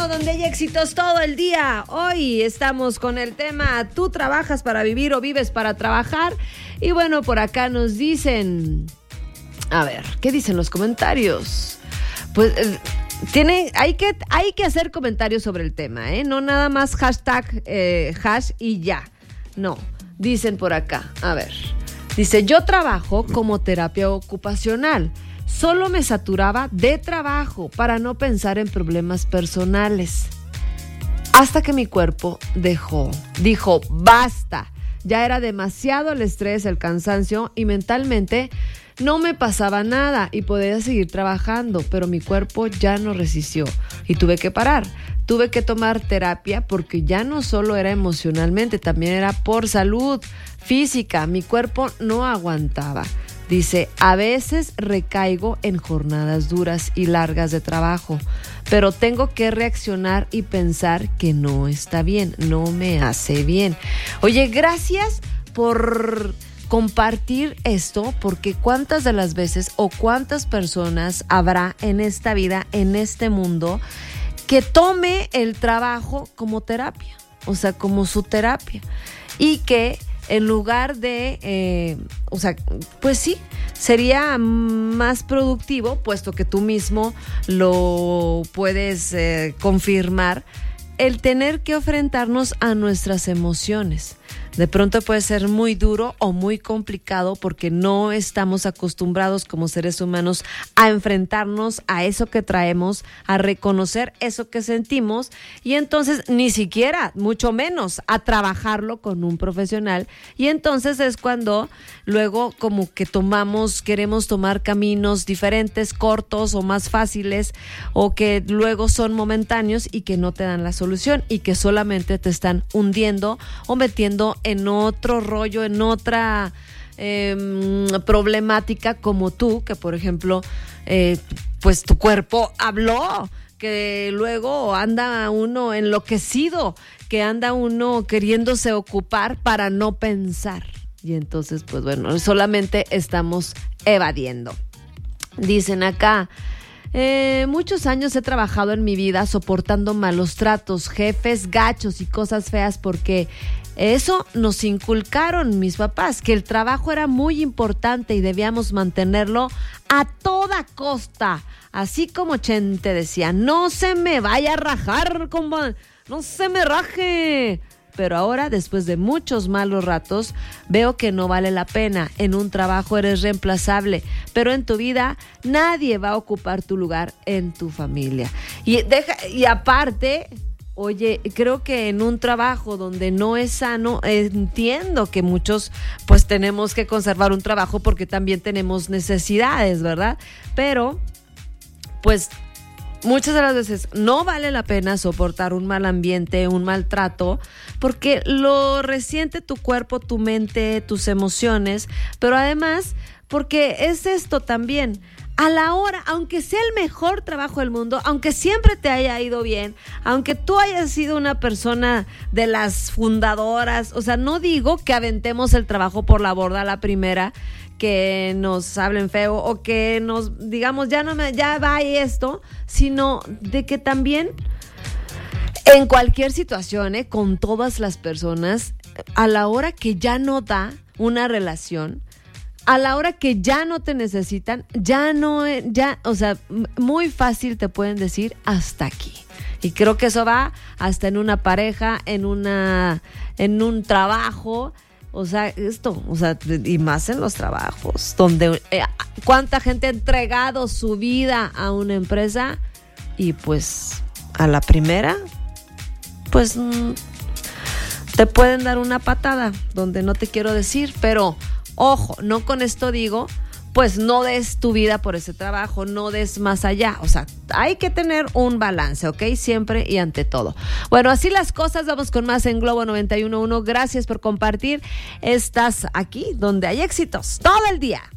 91, donde hay éxitos todo el día. Hoy estamos con el tema: ¿tú trabajas para vivir o vives para trabajar? Y bueno, por acá nos dicen... A ver, ¿qué dicen los comentarios? Pues hay que hacer comentarios sobre el tema, ¿eh? No nada más hashtag, hash y ya. No, dicen por acá, a ver. Dice, yo trabajo como terapia ocupacional. Solo me saturaba de trabajo para no pensar en problemas personales. Hasta que mi cuerpo dijo, basta. Ya era demasiado el estrés, el cansancio y mentalmente no me pasaba nada y podía seguir trabajando, pero mi cuerpo ya no resistió y tuve que parar. Tuve que tomar terapia porque ya no solo era emocionalmente, también era por salud física. Mi cuerpo no aguantaba. Dice, a veces recaigo en jornadas duras y largas de trabajo, pero tengo que reaccionar y pensar que no está bien, no me hace bien. Oye, gracias por compartir esto, porque cuántas de las veces o cuántas personas habrá en esta vida, en este mundo, que tome el trabajo como terapia, o sea, como su terapia, y que en lugar de, pues sí, sería más productivo, puesto que tú mismo lo puedes confirmar, el tener que enfrentarnos a nuestras emociones. De pronto puede ser muy duro o muy complicado porque no estamos acostumbrados como seres humanos a enfrentarnos a eso que traemos, a reconocer eso que sentimos y entonces ni siquiera, mucho menos, a trabajarlo con un profesional. Y entonces es cuando luego como que queremos tomar caminos diferentes, cortos o más fáciles, o que luego son momentáneos y que no te dan la solución y que solamente te están hundiendo o metiendo en otro rollo, en otra problemática, como tú, que por ejemplo, pues tu cuerpo habló, que luego anda uno enloquecido, que anda uno queriéndose ocupar para no pensar. Y entonces, pues bueno, solamente estamos evadiendo. Dicen acá, muchos años he trabajado en mi vida soportando malos tratos, jefes gachos y cosas feas porque eso nos inculcaron mis papás, que el trabajo era muy importante y debíamos mantenerlo a toda costa. Así como Chente decía, no se me vaya a rajar, compa, no se me raje. Pero ahora, después de muchos malos ratos, veo que no vale la pena. En un trabajo eres reemplazable, pero en tu vida nadie va a ocupar tu lugar en tu familia. Y aparte, oye, creo que en un trabajo donde no es sano, entiendo que muchos pues tenemos que conservar un trabajo porque también tenemos necesidades, ¿verdad? Pero, pues, muchas de las veces no vale la pena soportar un mal ambiente, un maltrato, porque lo resiente tu cuerpo, tu mente, tus emociones, pero además porque es esto también. A la hora, aunque sea el mejor trabajo del mundo, aunque siempre te haya ido bien, aunque tú hayas sido una persona de las fundadoras, o sea, no digo que aventemos el trabajo por la borda a la primera, que nos hablen feo o que nos digamos ya va esto, sino de que también en cualquier situación, con todas las personas, a la hora que ya no da una relación, a la hora que ya no te necesitan, o sea, muy fácil te pueden decir hasta aquí. Y creo que eso va hasta en una pareja, en un trabajo, o sea, y más en los trabajos, donde cuánta gente ha entregado su vida a una empresa y pues a la primera, pues te pueden dar una patada, donde no te quiero decir, pero ojo, no con esto digo, pues no des tu vida por ese trabajo, no des más allá. O sea, hay que tener un balance, ¿ok? Siempre y ante todo. Bueno, así las cosas, vamos con más en Globo 91.1. Gracias por compartir. Estás aquí donde hay éxitos todo el día.